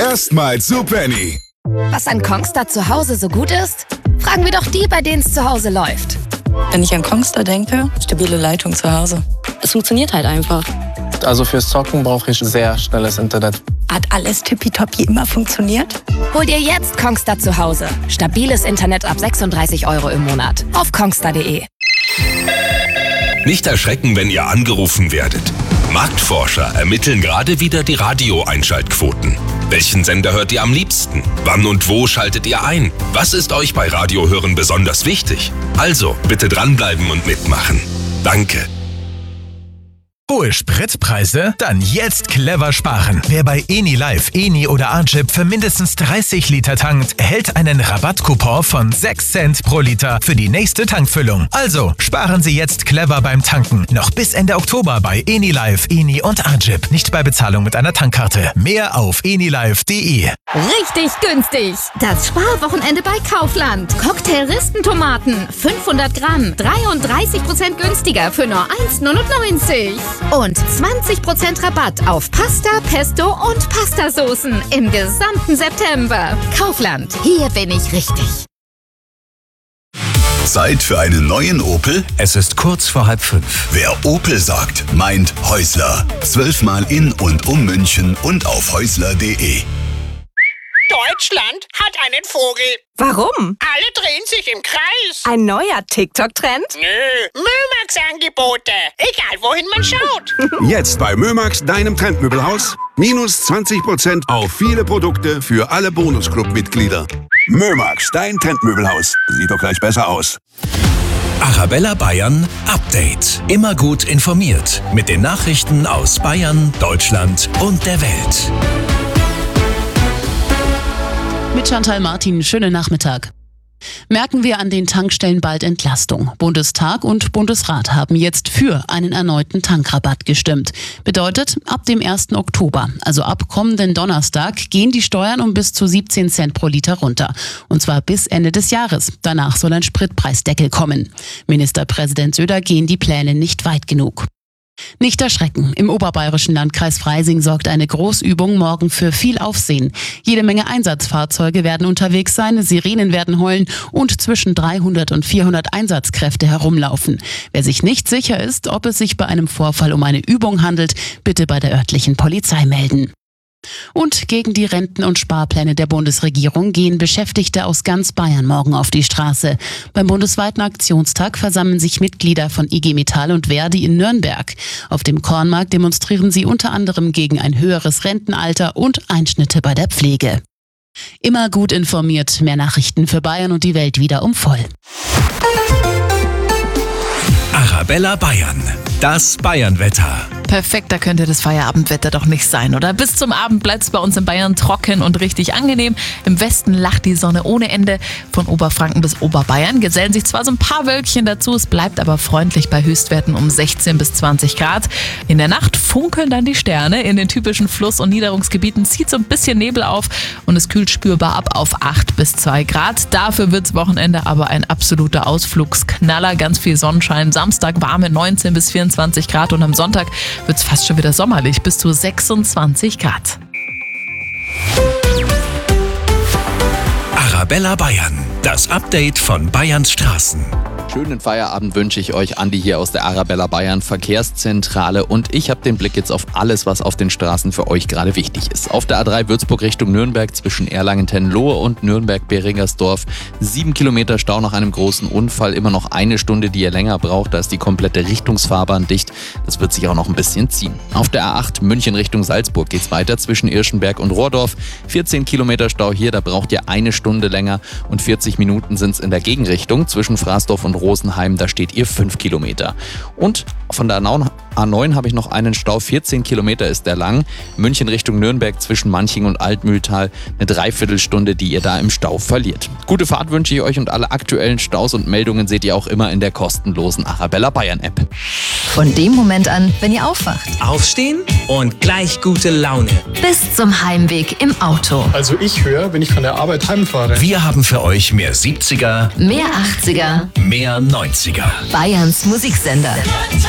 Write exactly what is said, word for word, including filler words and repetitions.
Erstmal zu Penny. Was an Kongstar zu Hause so gut ist? Fragen wir doch die, bei denen es zu Hause läuft. Wenn ich an Kongstar denke, stabile Leitung zu Hause. Es funktioniert halt einfach. Also fürs Zocken brauche ich sehr schnelles Internet. Hat alles tippitoppi immer funktioniert? Hol dir jetzt Kongstar zu Hause. Stabiles Internet ab sechsunddreißig Euro im Monat. Auf kongstar punkt de. Nicht erschrecken, wenn ihr angerufen werdet. Marktforscher ermitteln gerade wieder die Radio-Einschaltquoten. Welchen Sender hört ihr am liebsten? Wann und wo schaltet ihr ein? Was ist euch bei Radiohören besonders wichtig? Also, bitte dranbleiben und mitmachen. Danke. Hohe Spritpreise? Dann jetzt clever sparen. Wer bei Eni Live, Eni oder Arjip für mindestens dreißig Liter tankt, erhält einen Rabattcoupon von sechs Cent pro Liter für die nächste Tankfüllung. Also sparen Sie jetzt clever beim Tanken. Noch bis Ende Oktober bei Eni Live, Eni und Arjip. Nicht bei Bezahlung mit einer Tankkarte. Mehr auf enilive punkt de. Richtig günstig. Das Sparwochenende bei Kaufland. Cocktail-Ristentomaten. fünfhundert Gramm. dreiunddreißig Prozent günstiger für nur eins neunundneunzig. Und zwanzig Prozent Rabatt auf Pasta, Pesto und Pastasoßen im gesamten September. Kaufland. Hier bin ich richtig. Zeit für einen neuen Opel? Es ist kurz vor halb fünf. Wer Opel sagt, meint Häusler. Zwölfmal in und um München und auf häusler punkt de. Deutschland hat einen Vogel. Warum? Alle drehen sich im Kreis. Ein neuer TikTok-Trend? Nö, Mömax-Angebote. Egal, wohin man schaut. Jetzt bei Mömax, deinem Trendmöbelhaus. Minus zwanzig Prozent auf viele Produkte für alle Bonusclub-Mitglieder. Mömax, dein Trendmöbelhaus. Sieht doch gleich besser aus. Arabella Bayern Update. Immer gut informiert mit den Nachrichten aus Bayern, Deutschland und der Welt. Mit Chantal Martin, schönen Nachmittag. Merken wir an den Tankstellen bald Entlastung. Bundestag und Bundesrat haben jetzt für einen erneuten Tankrabatt gestimmt. Bedeutet, ab dem ersten Oktober, also ab kommenden Donnerstag, gehen die Steuern um bis zu siebzehn Cent pro Liter runter. Und zwar bis Ende des Jahres. Danach soll ein Spritpreisdeckel kommen. Ministerpräsident Söder gehen die Pläne nicht weit genug. Nicht erschrecken. Im oberbayerischen Landkreis Freising sorgt eine Großübung morgen für viel Aufsehen. Jede Menge Einsatzfahrzeuge werden unterwegs sein, Sirenen werden heulen und zwischen dreihundert und vierhundert Einsatzkräfte herumlaufen. Wer sich nicht sicher ist, ob es sich bei einem Vorfall um eine Übung handelt, bitte bei der örtlichen Polizei melden. Und gegen die Renten- und Sparpläne der Bundesregierung gehen Beschäftigte aus ganz Bayern morgen auf die Straße. Beim bundesweiten Aktionstag versammeln sich Mitglieder von I G Metall und Verdi in Nürnberg. Auf dem Kornmarkt demonstrieren sie unter anderem gegen ein höheres Rentenalter und Einschnitte bei der Pflege. Immer gut informiert, mehr Nachrichten für Bayern und die Welt wieder um voll. Arabella Bayern, das Bayernwetter. Perfekter könnte das Feierabendwetter doch nicht sein, oder? Bis zum Abend bleibt es bei uns in Bayern trocken und richtig angenehm. Im Westen lacht die Sonne ohne Ende. Von Oberfranken bis Oberbayern gesellen sich zwar so ein paar Wölkchen dazu, es bleibt aber freundlich bei Höchstwerten um sechzehn bis zwanzig Grad. In der Nacht funkeln dann die Sterne. In den typischen Fluss- und Niederungsgebieten zieht so ein bisschen Nebel auf und es kühlt spürbar ab auf acht bis zwei Grad. Dafür wird's Wochenende aber ein absoluter Ausflugsknaller. Ganz viel Sonnenschein. Samstag warme neunzehn bis vierundzwanzig Grad und am Sonntag wird es fast schon wieder sommerlich, bis zu sechsundzwanzig Grad. Arabella Bayern, das Update von Bayerns Straßen. Schönen Feierabend wünsche ich euch, Andi hier aus der Arabella Bayern Verkehrszentrale, und ich habe den Blick jetzt auf alles, was auf den Straßen für euch gerade wichtig ist. Auf der A drei Würzburg Richtung Nürnberg zwischen Erlangen-Tenlohe und Nürnberg-Beringersdorf. Sieben Kilometer Stau nach einem großen Unfall, immer noch eine Stunde, die ihr länger braucht. Da ist die komplette Richtungsfahrbahn dicht. Das wird sich auch noch ein bisschen ziehen. Auf der A acht München Richtung Salzburg geht's weiter zwischen Irschenberg und Rohrdorf. vierzehn Kilometer Stau hier, da braucht ihr eine Stunde länger und vierzig Minuten sind's in der Gegenrichtung zwischen Fraßdorf und Rosenheim, da steht ihr fünf Kilometer. Und von der A neun habe ich noch einen Stau, vierzehn Kilometer ist der lang. München Richtung Nürnberg zwischen Manching und Altmühltal, eine Dreiviertelstunde, die ihr da im Stau verliert. Gute Fahrt wünsche ich euch und alle aktuellen Staus und Meldungen seht ihr auch immer in der kostenlosen Arabella Bayern App. Von dem Moment an, wenn ihr aufwacht. Aufstehen und gleich gute Laune. Bis zum Heimweg im Auto. Also ich höre, wenn ich von der Arbeit heimfahre. Wir haben für euch mehr siebziger, mehr achtziger, mehr neunziger. Bayerns Musiksender.